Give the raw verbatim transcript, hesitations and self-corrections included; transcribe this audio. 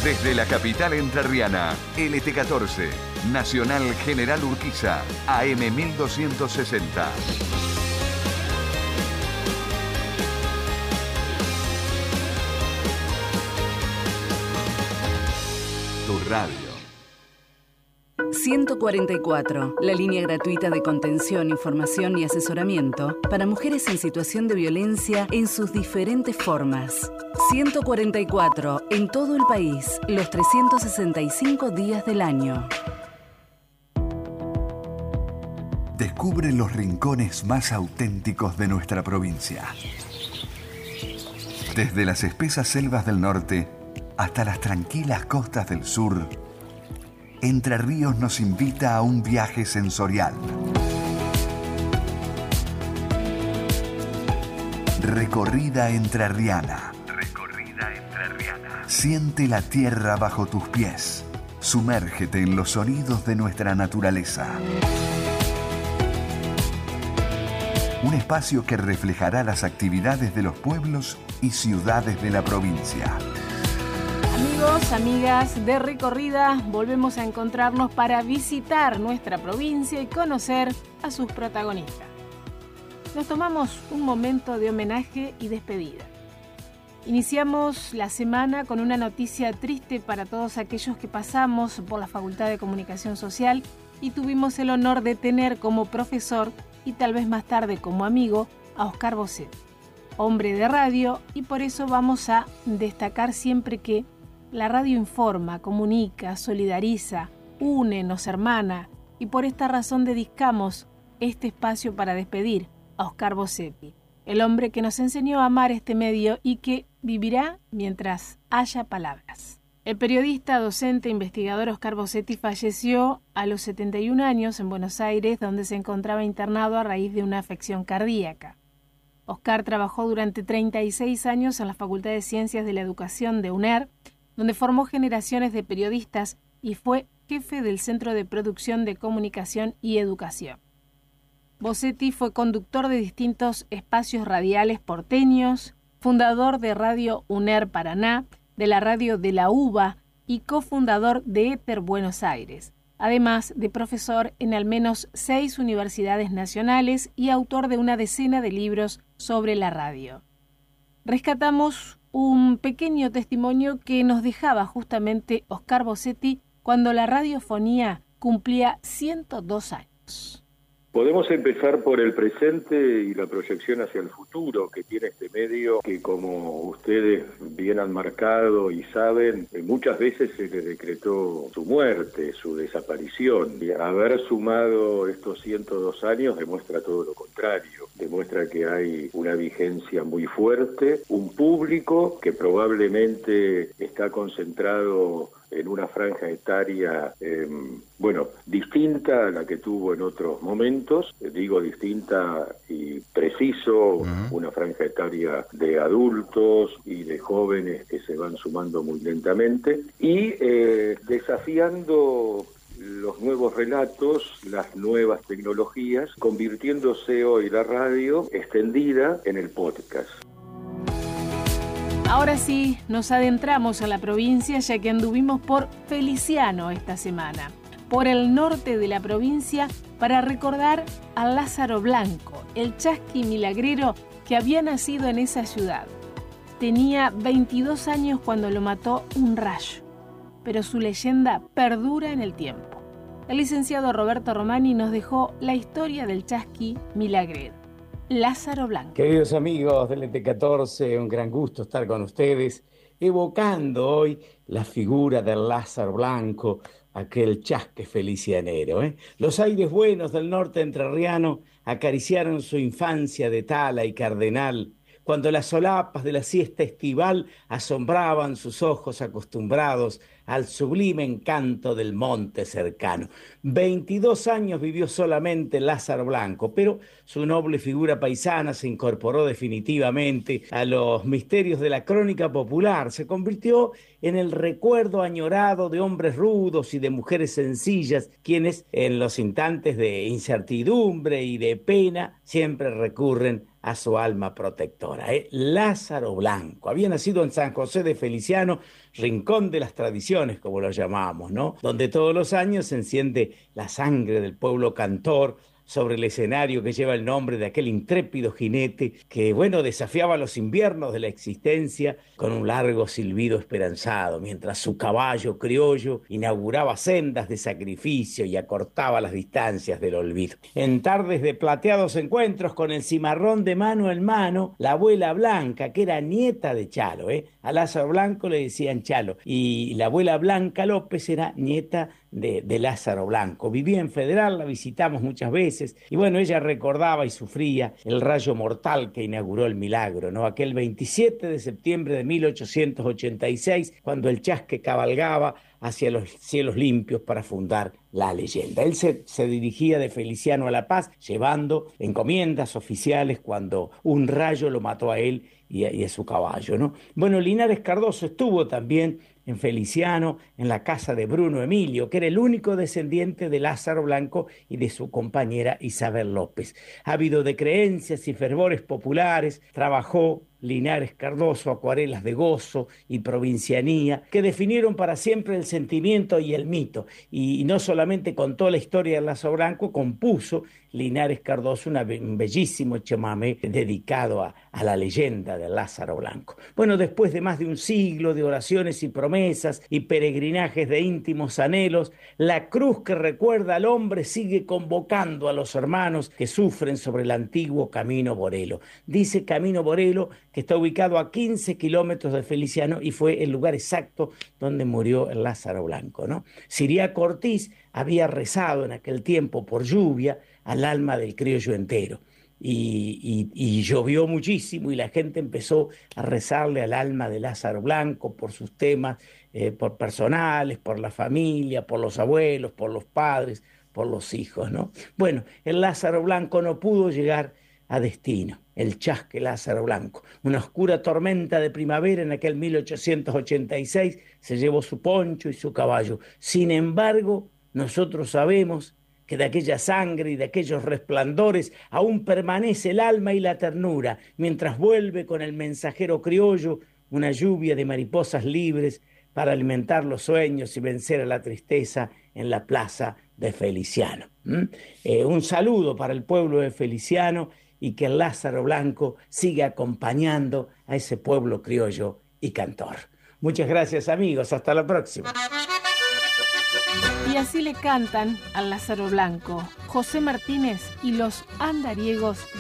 Desde la capital entrerriana, L T catorce, Nacional General Urquiza, A M mil doscientos sesenta. Tu radio. ciento cuarenta y cuatro, la línea gratuita de contención, información y asesoramiento para mujeres en situación de violencia en sus diferentes formas. ciento cuarenta y cuatro, en todo el país, los trescientos sesenta y cinco días del año. Descubre los rincones más auténticos de nuestra provincia. Desde las espesas selvas del norte hasta las tranquilas costas del sur, Entre Ríos nos invita a un viaje sensorial. Recorrida entrerriana. Recorrida entrerriana. Siente la tierra bajo tus pies. Sumérgete en los sonidos de nuestra naturaleza. Un espacio que reflejará las actividades de los pueblos y ciudades de la provincia. Amigos, amigas de Recorrida, volvemos a encontrarnos para visitar nuestra provincia y conocer a sus protagonistas. Nos tomamos un momento de homenaje y despedida. Iniciamos la semana con una noticia triste para todos aquellos que pasamos por la Facultad de Comunicación Social y tuvimos el honor de tener como profesor y tal vez más tarde como amigo a Oscar Bossetti, hombre de radio, y por eso vamos a destacar siempre que la radio informa, comunica, solidariza, une, nos hermana, y por esta razón dedicamos este espacio para despedir a Oscar Bossetti, el hombre que nos enseñó a amar este medio y que vivirá mientras haya palabras. El periodista, docente e investigador Oscar Bossetti falleció a los setenta y un años en Buenos Aires, donde se encontraba internado a raíz de una afección cardíaca. Oscar trabajó durante treinta y seis años en la Facultad de Ciencias de la Educación de U N E R, donde formó generaciones de periodistas y fue jefe del Centro de Producción de Comunicación y Educación. Bossetti fue conductor de distintos espacios radiales porteños, fundador de Radio U N E R Paraná, de la radio de la U B A y cofundador de Éter Buenos Aires, además de profesor en al menos seis universidades nacionales y autor de una decena de libros sobre la radio. Rescatamos un pequeño testimonio que nos dejaba justamente Oscar Bossetti cuando la radiofonía cumplía ciento dos años. Podemos empezar por el presente y la proyección hacia el futuro que tiene este medio, que como ustedes bien han marcado y saben, muchas veces se le decretó su muerte, su desaparición. Y haber sumado estos ciento dos años demuestra todo lo contrario, demuestra que hay una vigencia muy fuerte, un público que probablemente está concentrado en una franja etaria, eh, bueno, distinta a la que tuvo en otros momentos, eh, digo distinta y preciso, uh-huh. Una franja etaria de adultos y de jóvenes que se van sumando muy lentamente, y eh, desafiando los nuevos relatos, las nuevas tecnologías, convirtiéndose hoy la radio extendida en el podcast. Ahora sí, nos adentramos a la provincia, ya que anduvimos por Feliciano esta semana, por el norte de la provincia, para recordar a Lázaro Blanco, el chasqui milagrero que había nacido en esa ciudad. Tenía veintidós años cuando lo mató un rayo, pero su leyenda perdura en el tiempo. El licenciado Roberto Romani nos dejó la historia del chasqui milagrero, Lázaro Blanco. Queridos amigos del L T catorce, un gran gusto estar con ustedes, evocando hoy la figura del Lázaro Blanco, aquel chasque felicianero. ¿eh? Los aires buenos del norte entrerriano acariciaron su infancia de Tala y Cardenal, cuando las solapas de la siesta estival asombraban sus ojos acostumbrados al sublime encanto del monte cercano. veintidós años vivió solamente Lázaro Blanco, pero su noble figura paisana se incorporó definitivamente a los misterios de la crónica popular, se convirtió en el recuerdo añorado de hombres rudos y de mujeres sencillas, quienes en los instantes de incertidumbre y de pena siempre recurren a su alma protectora. ¿eh? Lázaro Blanco había nacido en San José de Feliciano, rincón de las tradiciones, como lo llamamos, ¿no? Donde todos los años se enciende la sangre del pueblo cantor sobre el escenario que lleva el nombre de aquel intrépido jinete que, bueno, desafiaba los inviernos de la existencia con un largo silbido esperanzado, mientras su caballo criollo inauguraba sendas de sacrificio y acortaba las distancias del olvido. En tardes de plateados encuentros con el cimarrón de mano en mano, la abuela Blanca, que era nieta de Chalo, ¿eh? a Lázaro Blanco le decían Chalo, y la abuela Blanca López era nieta de, de Lázaro Blanco. Vivía en Federal, la visitamos muchas veces, y bueno, ella recordaba y sufría el rayo mortal que inauguró el milagro, ¿no? Aquel veintisiete de septiembre de mil ochocientos ochenta y seis, cuando el chasque cabalgaba hacia los cielos limpios para fundar la leyenda. Él se, se dirigía de Feliciano a La Paz, llevando encomiendas oficiales cuando un rayo lo mató a él y a, y a su caballo, ¿no? Bueno, Linares Cardoso estuvo también en Feliciano, en la casa de Bruno Emilio, que era el único descendiente de Lázaro Blanco y de su compañera Isabel López. Ávido de creencias y fervores populares, trabajó Linares Cardoso acuarelas de gozo y provincianía que definieron para siempre el sentimiento y el mito. Y, y no solamente contó la historia de Lázaro Blanco, compuso Linares Cardoso una, un bellísimo chamamé dedicado a, a la leyenda de Lázaro Blanco. Bueno, después de más de un siglo de oraciones y promesas y peregrinajes de íntimos anhelos, la cruz que recuerda al hombre sigue convocando a los hermanos que sufren sobre el antiguo Camino Borelo. Dice Camino Borelo que está ubicado a quince kilómetros de Feliciano y fue el lugar exacto donde murió el Lázaro Blanco, ¿no? Ciriaco Ortiz había rezado en aquel tiempo por lluvia al alma del criollo entero. Y, y, y llovió muchísimo y la gente empezó a rezarle al alma de Lázaro Blanco por sus temas, eh, por personales, por la familia, por los abuelos, por los padres, por los hijos, ¿no? Bueno, el Lázaro Blanco no pudo llegar a destino, el chasque Lázaro Blanco. Una oscura tormenta de primavera en aquel mil ochocientos ochenta y seis se llevó su poncho y su caballo. Sin embargo, nosotros sabemos que de aquella sangre y de aquellos resplandores aún permanece el alma y la ternura, mientras vuelve con el mensajero criollo una lluvia de mariposas libres para alimentar los sueños y vencer a la tristeza en la plaza de Feliciano. ¿Mm? Eh, un saludo para el pueblo de Feliciano y que el Lázaro Blanco siga acompañando a ese pueblo criollo y cantor. Muchas gracias, amigos. Hasta la próxima. Y así le cantan al Lázaro Blanco, José Martínez y los andariegos